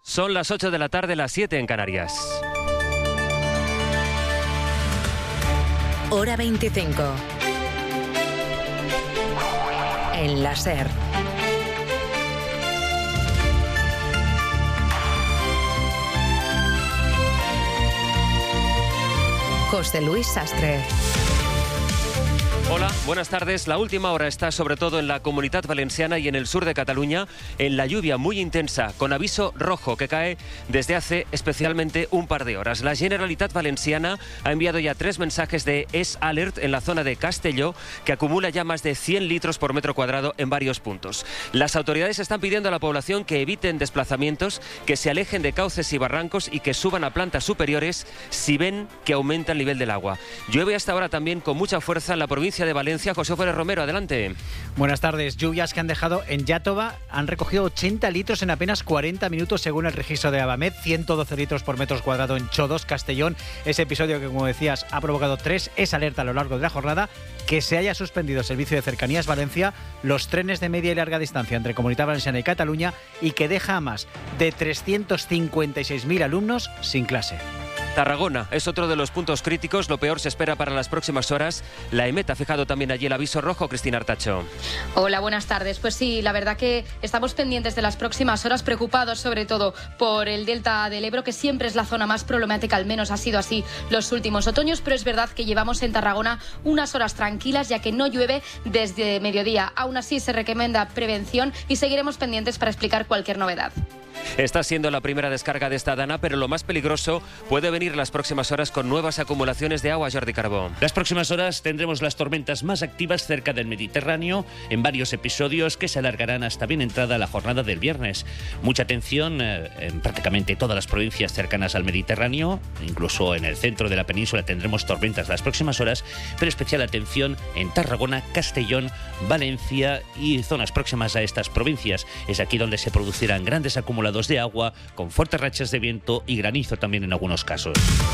Son las 8 de la tarde, las 7 en Canarias. Hora 25. En la SER. José Luis Sastre. Hola, buenas tardes. La última hora está sobre todo en la Comunitat Valenciana y en el sur de Cataluña, en la lluvia muy intensa, con aviso rojo que cae desde hace especialmente un par de horas. La Generalitat Valenciana ha enviado ya 3 mensajes de Es Alert en la zona de Castelló, que acumula ya más de 100 litros por metro cuadrado en varios puntos. Las autoridades están pidiendo a la población que eviten desplazamientos, que se alejen de cauces y barrancos y que suban a plantas superiores si ven que aumenta el nivel del agua. Llueve hasta ahora también con mucha fuerza en la provincia de Valencia. José Pérez Romero, adelante. Buenas tardes. Lluvias que han dejado en Iàtova, han recogido 80 litros en apenas 40 minutos según el registro de Abamed, 112 litros por metro cuadrado en Chodos, Castellón. Ese episodio que, como decías, ha provocado 3 Es alerta a lo largo de la jornada. Que se haya suspendido el servicio de Cercanías Valencia, los trenes de media y larga distancia entre Comunitat Valenciana y Cataluña, y que deja a más de 356.000 alumnos sin clase. Tarragona es otro de los puntos críticos. Lo peor se espera para las próximas horas. La EMET ha fijado también allí el aviso rojo. Cristina Artacho. Hola, buenas tardes. Pues sí, la verdad que estamos pendientes de las próximas horas, preocupados sobre todo por el delta del Ebro, que siempre es la zona más problemática, al menos ha sido así los últimos otoños, pero es verdad que llevamos en Tarragona unas horas tranquilas, ya que no llueve desde mediodía. Aún así se recomienda prevención y seguiremos pendientes para explicar cualquier novedad. Está siendo la primera descarga de esta dana, pero lo más peligroso puede venir las próximas horas con nuevas acumulaciones de agua. Jordi Carbó. Las próximas horas tendremos las tormentas más activas cerca del Mediterráneo, en varios episodios que se alargarán hasta bien entrada la jornada del viernes. Mucha atención en prácticamente todas las provincias cercanas al Mediterráneo, incluso en el centro de la península tendremos tormentas las próximas horas, pero especial atención en Tarragona, Castellón, Valencia y zonas próximas a estas provincias. Es aquí donde se producirán grandes acumulados de agua, con fuertes rachas de viento y granizo también en algunos casos.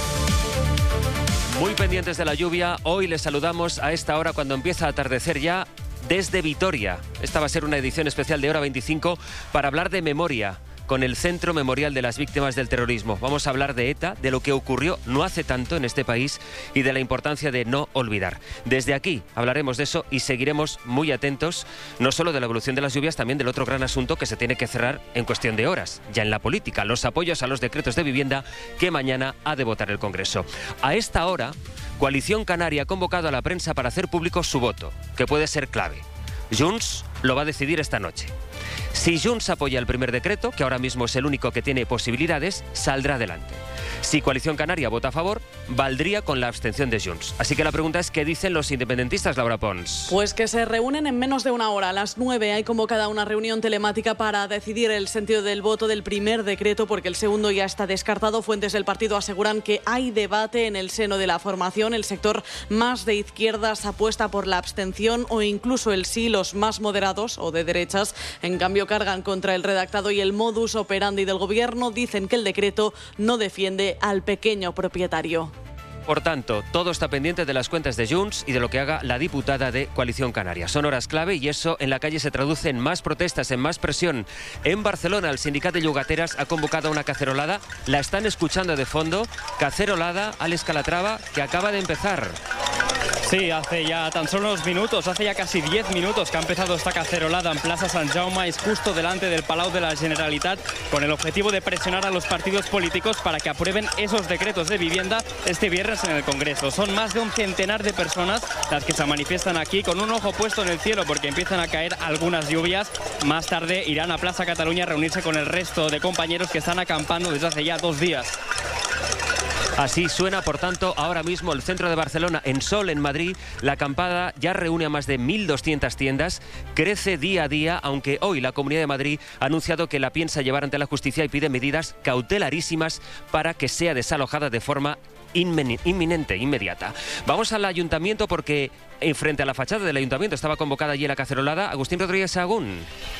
Muy pendientes de la lluvia, hoy les saludamos a esta hora cuando empieza a atardecer ya desde Vitoria. Esta va a ser una edición especial de Hora 25 para hablar de memoria, con el Centro Memorial de las Víctimas del Terrorismo. Vamos a hablar de ETA, de lo que ocurrió no hace tanto en este país y de la importancia de no olvidar. Desde aquí hablaremos de eso y seguiremos muy atentos, no solo de la evolución de las lluvias, también del otro gran asunto que se tiene que cerrar en cuestión de horas, ya en la política, los apoyos a los decretos de vivienda que mañana ha de votar el Congreso. A esta hora, Coalición Canaria ha convocado a la prensa para hacer público su voto, que puede ser clave. Junts lo va a decidir esta noche. Si Junts apoya el primer decreto, que ahora mismo es el único que tiene posibilidades, saldrá adelante. Si Coalición Canaria vota a favor, valdría con la abstención de Junts. Así que la pregunta es, ¿qué dicen los independentistas, Laura Pons? Pues que se reúnen en menos de una hora. A las 9 hay convocada una reunión telemática para decidir el sentido del voto del primer decreto, porque el segundo ya está descartado. Fuentes del partido aseguran que hay debate en el seno de la formación. El sector más de izquierdas apuesta por la abstención o incluso el sí. Los más moderados o de derechas, en cambio, cargan contra el redactado y el modus operandi del gobierno. Dicen que el decreto no defiende al pequeño propietario. Por tanto, todo está pendiente de las cuentas de Junts y de lo que haga la diputada de Coalición Canaria. Son horas clave y eso en la calle se traduce en más protestas, en más presión. En Barcelona, el sindicato de llogateras ha convocado una cacerolada. La están escuchando de fondo. Cacerolada, Alex Calatrava, que acaba de empezar. Sí, hace ya tan solo unos minutos, hace ya casi 10 minutos que ha empezado esta cacerolada en Plaza Sant Jaume, es justo delante del Palau de la Generalitat, con el objetivo de presionar a los partidos políticos para que aprueben esos decretos de vivienda este viernes en el Congreso. Son más de un centenar de personas las que se manifiestan aquí, con un ojo puesto en el cielo porque empiezan a caer algunas lluvias. Más tarde irán a Plaza Cataluña a reunirse con el resto de compañeros que están acampando desde hace ya 2 días. Así suena, por tanto, ahora mismo el centro de Barcelona. En Sol, en Madrid, la acampada ya reúne a más de 1.200 tiendas. Crece día a día, aunque hoy la Comunidad de Madrid ha anunciado que la piensa llevar ante la justicia y pide medidas cautelarísimas para que sea desalojada de forma inminente, inmediata. Vamos al ayuntamiento porque frente a la fachada del ayuntamiento estaba convocada allí la cacerolada. Agustín Rodríguez Sahagún.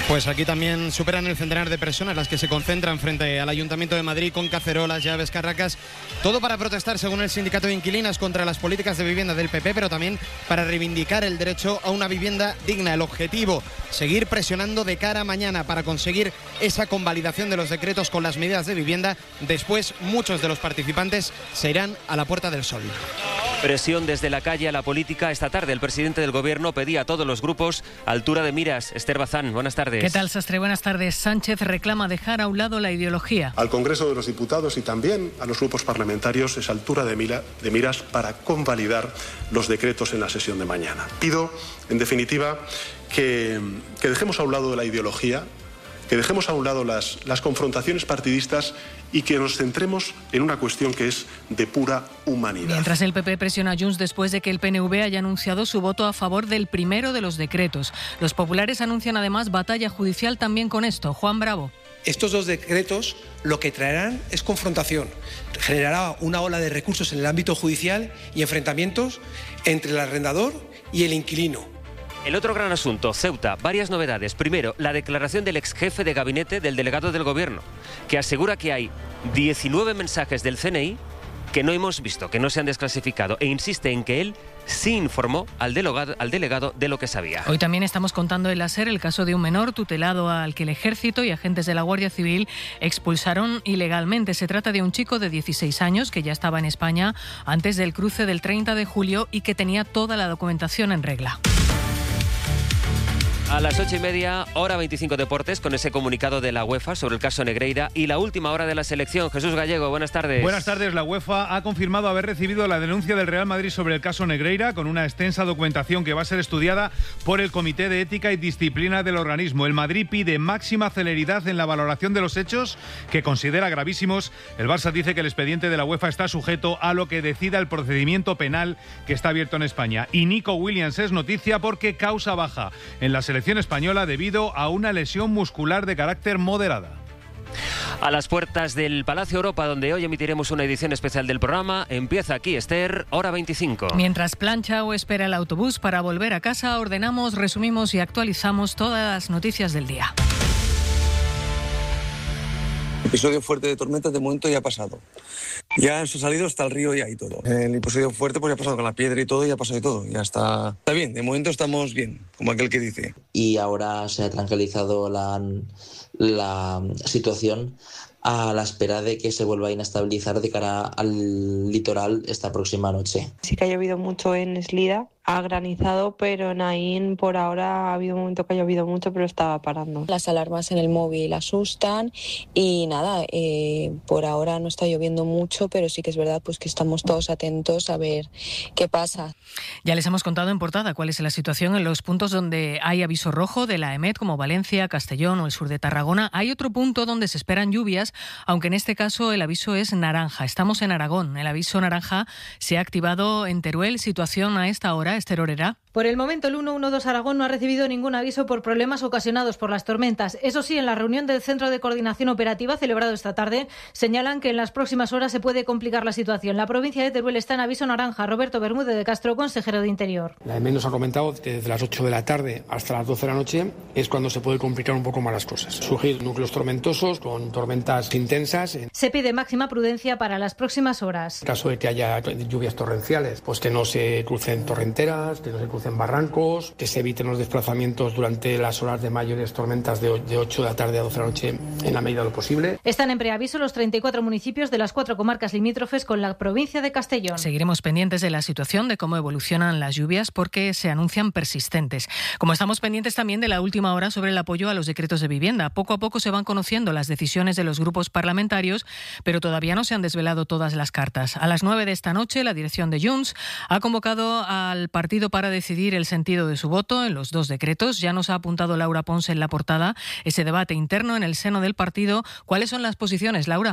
Pues aquí también superan el centenar de personas las que se concentran frente al Ayuntamiento de Madrid con cacerolas, llaves, carracas, todo para protestar, según el sindicato de inquilinas, contra las políticas de vivienda del PP, pero también para reivindicar el derecho a una vivienda digna. El objetivo, seguir presionando de cara a mañana para conseguir esa convalidación de los decretos con las medidas de vivienda. Después, muchos de los participantes se irán a la Puerta del Sol. Presión desde la calle a la política. Esta tarde el presidente del Gobierno pedía a todos los grupos altura de miras. Esther Bazán, buenas tardes. ¿Qué tal, Sastre? Buenas tardes. Sánchez reclama dejar a un lado la ideología. Al Congreso de los Diputados y también a los grupos parlamentarios esa altura de miras para convalidar los decretos en la sesión de mañana. Pido, en definitiva, que dejemos a un lado la ideología, que dejemos a un lado las confrontaciones partidistas y que nos centremos en una cuestión que es de pura humanidad. Mientras el PP presiona a Junts después de que el PNV haya anunciado su voto a favor del primero de los decretos. Los populares anuncian además batalla judicial también con esto. Juan Bravo. Estos dos decretos lo que traerán es confrontación. Generará una ola de recursos en el ámbito judicial y enfrentamientos entre el arrendador y el inquilino. El otro gran asunto, Ceuta, varias novedades. Primero, la declaración del ex jefe de gabinete del delegado del Gobierno, que asegura que hay 19 mensajes del CNI que no hemos visto, que no se han desclasificado, e insiste en que él sí informó al delegado de lo que sabía. Hoy también estamos contando en la SER el caso de un menor tutelado al que el Ejército y agentes de la Guardia Civil expulsaron ilegalmente. Se trata de un chico de 16 años que ya estaba en España antes del cruce del 30 de julio y que tenía toda la documentación en regla. A las 8:30, hora 25 Deportes, con ese comunicado de la UEFA sobre el caso Negreira y la última hora de la selección. Jesús Gallego, buenas tardes. Buenas tardes. La UEFA ha confirmado haber recibido la denuncia del Real Madrid sobre el caso Negreira, con una extensa documentación que va a ser estudiada por el Comité de Ética y Disciplina del organismo. El Madrid pide máxima celeridad en la valoración de los hechos, que considera gravísimos. El Barça dice que el expediente de la UEFA está sujeto a lo que decida el procedimiento penal que está abierto en España. Y Nico Williams es noticia porque causa baja en la selección española debido a una lesión muscular de carácter moderada. A las puertas del Palacio Europa, donde hoy emitiremos una edición especial del programa, empieza aquí, Esther, hora 25. Mientras plancha o espera el autobús para volver a casa, ordenamos, resumimos y actualizamos todas las noticias del día. El episodio fuerte de tormentas de momento ya ha pasado. Ya se ha salido hasta el río ya y todo. El episodio fuerte pues ya ha pasado con la piedra y todo, ya ha pasado y todo. Ya está bien, de momento estamos bien, como aquel que dice. Y ahora se ha tranquilizado la situación a la espera de que se vuelva a inestabilizar de cara al litoral esta próxima noche. Sí que ha llovido mucho en Eslida, ha granizado, pero en Aín por ahora ha habido un momento que ha llovido mucho, pero estaba parando. Las alarmas en el móvil asustan y nada, por ahora no está lloviendo mucho, pero sí que es verdad pues que estamos todos atentos a ver qué pasa. Ya les hemos contado en portada cuál es la situación en los puntos donde hay aviso rojo de la EMET, como Valencia, Castellón o el sur de Tarragona. Hay otro punto donde se esperan lluvias, aunque en este caso el aviso es naranja. Estamos en Aragón. El aviso naranja se ha activado en Teruel. Situación a esta hora, Esther Orera. Por el momento, el 112 Aragón no ha recibido ningún aviso por problemas ocasionados por las tormentas. Eso sí, en la reunión del Centro de Coordinación Operativa celebrado esta tarde, señalan que en las próximas horas se puede complicar la situación. La provincia de Teruel está en aviso naranja. Roberto Bermúdez de Castro, consejero de Interior. La EMET nos ha comentado que desde las 8 de la tarde hasta las 12 de la noche es cuando se puede complicar un poco más las cosas. Surgir núcleos tormentosos con tormentas intensas. Se pide máxima prudencia para las próximas horas. En caso de que haya lluvias torrenciales, pues que no se crucen torrenteras, que no se crucen barrancos, que se eviten los desplazamientos durante las horas de mayores tormentas de 8 de la tarde a 12 de la noche en la medida de lo posible. Están en preaviso los 34 municipios de las 4 comarcas limítrofes con la provincia de Castellón. Seguiremos pendientes de la situación, de cómo evolucionan las lluvias, porque se anuncian persistentes. Como estamos pendientes también de la última hora sobre el apoyo a los decretos de vivienda. Poco a poco se van conociendo las decisiones de los grupos parlamentarios, pero todavía no se han desvelado todas las cartas. A las 9 de esta noche, la dirección de Junts ha convocado al partido para decidir el sentido de su voto en los dos decretos. Ya nos ha apuntado Laura Ponce en la portada ese debate interno en el seno del partido. ¿Cuáles son las posiciones, Laura?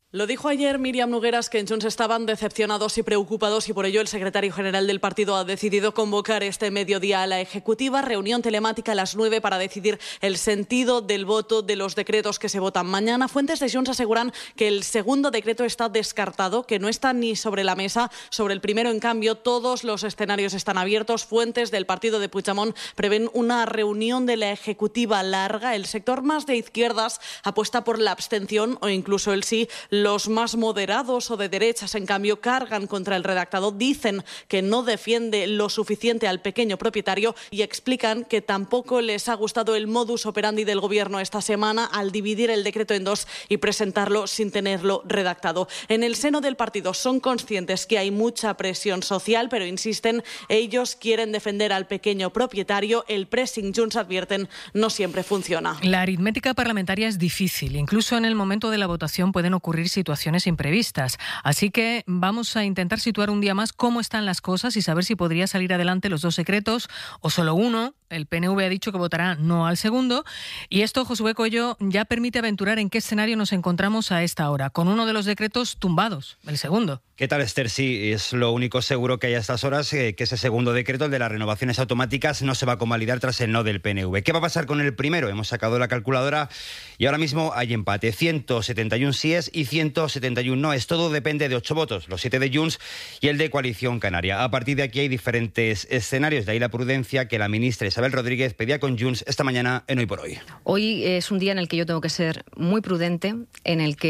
Lo dijo ayer Míriam Nogueras, que en Junts estaban decepcionados y preocupados, y por ello el secretario general del partido ha decidido convocar este mediodía a la ejecutiva, reunión telemática a las 9 para decidir el sentido del voto de los decretos que se votan mañana. Fuentes de Junts aseguran que el segundo decreto está descartado, que no está ni sobre la mesa. Sobre el primero, en cambio, todos los escenarios están abiertos. Fuentes del partido de Puigdemont prevén una reunión de la ejecutiva larga. El sector más de izquierdas apuesta por la abstención o incluso el sí. Los más moderados o de derechas, en cambio, cargan contra el redactado. Dicen que no defiende lo suficiente al pequeño propietario y explican que tampoco les ha gustado el modus operandi del Gobierno esta semana al dividir el decreto en dos y presentarlo sin tenerlo redactado. En el seno del partido son conscientes que hay mucha presión social, pero insisten, ellos quieren defender al pequeño propietario. El pressing, Junts advierten, no siempre funciona. La aritmética parlamentaria es difícil. Incluso en el momento de la votación pueden ocurrir situaciones imprevistas. Así que vamos a intentar situar un día más cómo están las cosas y saber si podría salir adelante los dos decretos o solo uno. El PNV ha dicho que votará no al segundo. Y esto, Josué Coello, ya permite aventurar en qué escenario nos encontramos a esta hora, con uno de los decretos tumbados, el segundo. ¿Qué tal, Esther? Sí, es lo único seguro que hay a estas horas, que ese segundo decreto, el de las renovaciones automáticas, no se va a convalidar tras el no del PNV. ¿Qué va a pasar con el primero? Hemos sacado la calculadora y ahora mismo hay empate. 171 síes y 171 noes. Todo depende de 8 votos, los 7 de Junts y el de Coalición Canaria. A partir de aquí hay diferentes escenarios. De ahí la prudencia que la ministra Isabel Rodríguez pedía con Junts esta mañana en Hoy por Hoy. Hoy es un día en el que yo tengo que ser muy prudente, en el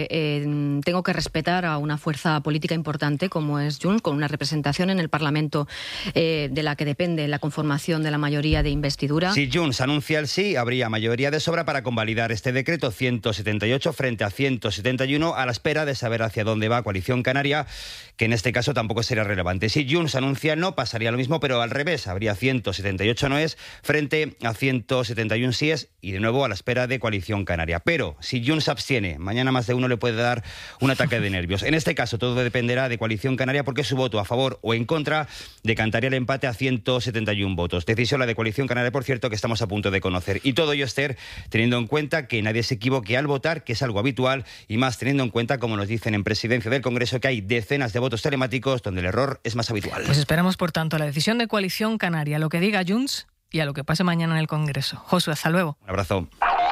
que tengo que respetar a una fuerza política importante como es Junts, con una representación en el Parlamento de la que depende la conformación de la mayoría de investidura. Si Junts anuncia el sí, habría mayoría de sobra para convalidar este decreto, 178 frente a 171, a la espera de saber hacia dónde va Coalición Canaria, que en este caso tampoco sería relevante. Si Junts anuncia no, pasaría lo mismo, pero al revés, habría 178 noes frente a 171 síes y de nuevo a la espera de Coalición Canaria. Pero si Junts abstiene, mañana más de uno le puede dar un ataque de nervios. En este caso todo dependerá de Coalición Canaria, porque su voto a favor o en contra decantaría el empate a 171 votos. Decisión la de Coalición Canaria, por cierto, que estamos a punto de conocer. Y todo ello, Esther, teniendo en cuenta que nadie se equivoque al votar, que es algo habitual, y más teniendo en cuenta, como nos dicen en Presidencia del Congreso, que hay decenas de votos telemáticos donde el error es más habitual. Pues esperamos, por tanto, la decisión de Coalición Canaria, lo que diga Junts y a lo que pase mañana en el Congreso. Josué, hasta luego. Un abrazo.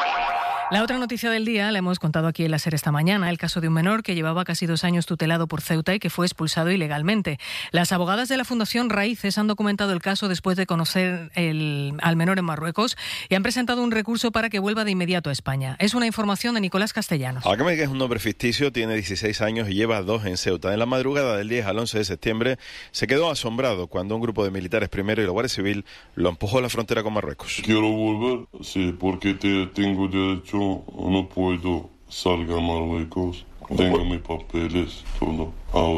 La otra noticia del día la hemos contado aquí en la SER esta mañana, el caso de un menor que llevaba casi 2 años tutelado por Ceuta y que fue expulsado ilegalmente. Las abogadas de la Fundación Raíces han documentado el caso después de conocer al menor en Marruecos y han presentado un recurso para que vuelva de inmediato a España. Es una información de Nicolás Castellanos. Acame, que es un nombre ficticio, tiene 16 años y lleva 2 en Ceuta. En la madrugada del 10 al 11 de septiembre se quedó asombrado cuando un grupo de militares primero y la Guardia Civil lo empujó a la frontera con Marruecos. Quiero volver, sí, porque tengo derecho. No puedo salir a Marruecos. Tengo mis papeles, todo. Ahora